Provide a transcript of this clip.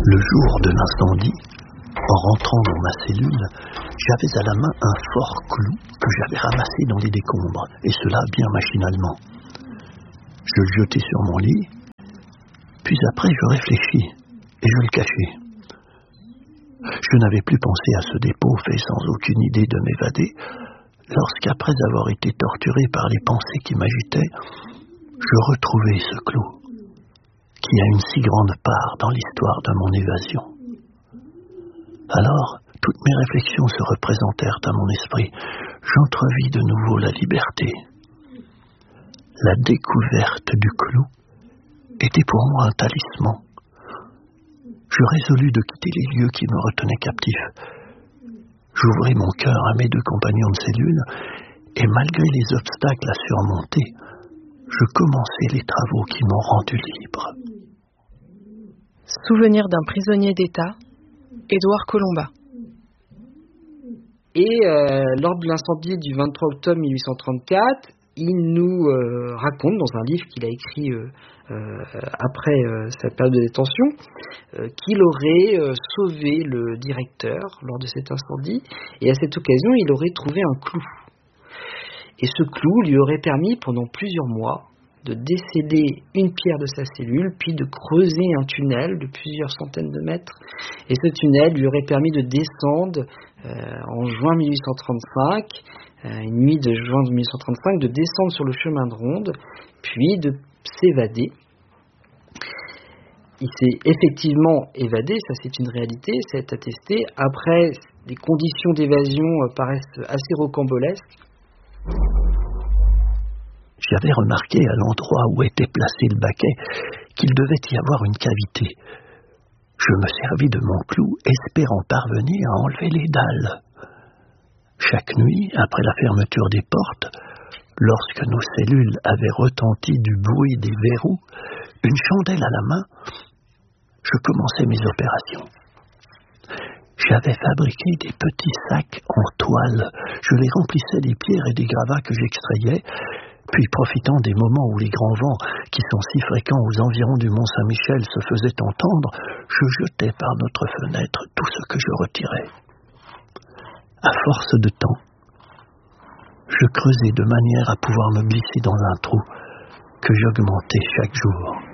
Le jour de l'incendie, en rentrant dans ma cellule, j'avais à la main un fort clou que j'avais ramassé dans les décombres, et cela bien machinalement. Je le jetai sur mon lit, puis après je réfléchis, et je le cachai. Je n'avais plus pensé à ce dépôt fait sans aucune idée de m'évader, lorsqu'après avoir été torturé par les pensées qui m'agitaient, je retrouvai ce clou, qui a une si grande part dans l'histoire de mon évasion. Alors, toutes mes réflexions se représentèrent à mon esprit. J'entrevis de nouveau la liberté. La découverte du clou était pour moi un talisman. Je résolus de quitter les lieux qui me retenaient captif. J'ouvris mon cœur à mes deux compagnons de cellule, et malgré les obstacles à surmonter, je commençai les travaux qui m'ont rendu libre. Souvenir d'un prisonnier d'État, Édouard Colomba. Et lors de l'incendie du 23 octobre 1834, il nous raconte dans un livre qu'il a écrit après sa période de détention qu'il aurait sauvé le directeur lors de cet incendie, et à cette occasion il aurait trouvé un clou. Et ce clou lui aurait permis pendant plusieurs mois de déceler une pierre de sa cellule, puis de creuser un tunnel de plusieurs centaines de mètres. Et ce tunnel lui aurait permis de descendre en juin 1835, une nuit de juin 1835, de descendre sur le chemin de ronde, puis de s'évader. Il s'est effectivement évadé, ça c'est une réalité, ça est attesté. Après, les conditions d'évasion paraissent assez rocambolesques. J'avais remarqué à l'endroit où était placé le baquet qu'il devait y avoir une cavité. Je me servis de mon clou, espérant parvenir à enlever les dalles. Chaque nuit, après la fermeture des portes, lorsque nos cellules avaient retenti du bruit des verrous, une chandelle à la main, je commençais mes opérations. J'avais fabriqué des petits sacs en toile. Je les remplissais des pierres et des gravats que j'extrayais. Puis, profitant des moments où les grands vents, qui sont si fréquents aux environs du Mont-Saint-Michel, se faisaient entendre, je jetais par notre fenêtre tout ce que je retirais. À force de temps, je creusais de manière à pouvoir me glisser dans un trou que j'augmentais chaque jour.